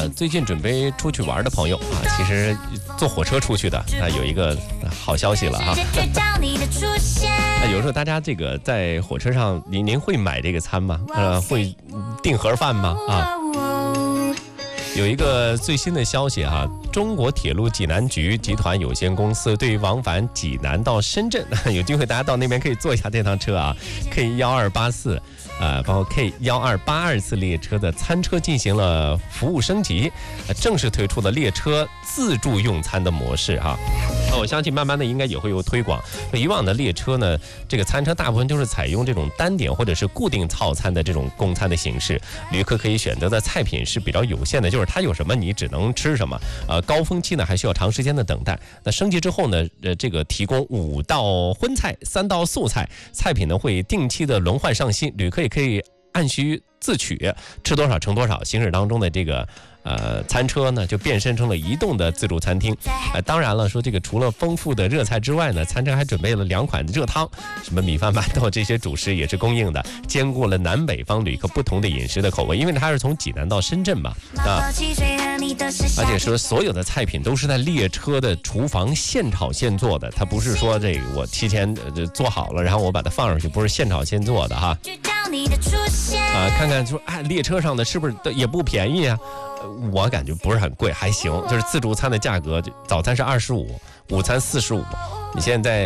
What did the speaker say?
最近准备出去玩的朋友啊，其实坐火车出去的有一个好消息了哈。有时候大家这个在火车上，您会买这个餐吗？会订盒饭吗？有一个最新的消息哈，中国铁路济南局集团有限公司对于往返济南到深圳，有机会大家到那边可以坐一下这趟车啊 ，K1284，包括 K1282次列车的餐车进行了服务升级，正式推出了列车自助用餐的模式哈。我相信慢慢的应该也会有推广。以往的列车呢，这个餐车大部分都是采用这种单点或者是固定套餐的这种供餐的形式，旅客可以选择的菜品是比较有限的，就是它有什么你只能吃什么。高峰期呢还需要长时间的等待。那升级之后呢，这个提供5道荤菜、3道素菜，菜品呢会定期的轮换上新，旅客也可以按需自取，吃多少盛多少。行驶当中的这个餐车呢就变身成了移动的自助餐厅。当然了，说这个除了丰富的热菜之外呢，餐车还准备了2款热汤，什么米饭、馒头这些主食也是供应的，兼顾了南北方旅客不同的饮食的口味。因为它是从济南到深圳嘛，而且说所有的菜品都是在列车的厨房现炒现做的，它不是说这个我提前做好了，然后我把它放上去，不是现炒现做的哈。看看说列车上的是不是也不便宜啊？我感觉不是很贵，还行，就是自助餐的价格，早餐是25，午餐45，你现在